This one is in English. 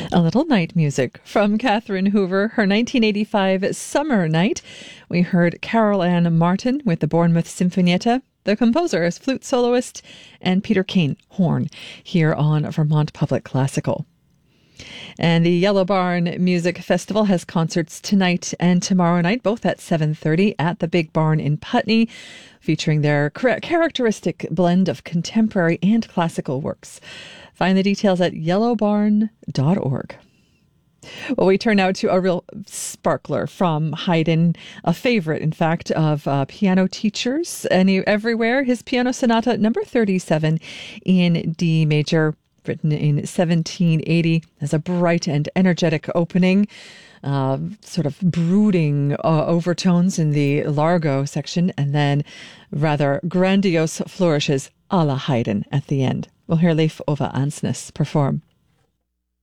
A little night music from Catherine Hoover, her 1985 Summer Night. We heard Carol Ann Martin with the Bournemouth Sinfonietta. The composer is flute soloist, and Peter Kane, horn, here on Vermont Public Classical. And the Yellow Barn Music Festival has concerts tonight and tomorrow night, both at 7:30 at the Big Barn in Putney, featuring their characteristic blend of contemporary and classical works. Find the details at yellowbarn.org. Well, we turn now to a real sparkler from Haydn, a favorite, in fact, of piano teachers everywhere. His Piano Sonata number 37 in D major, written in 1780, has a bright and energetic opening, sort of brooding overtones in the Largo section, and then rather grandiose flourishes a la Haydn at the end. We'll hear Leif Ove Ansnes perform.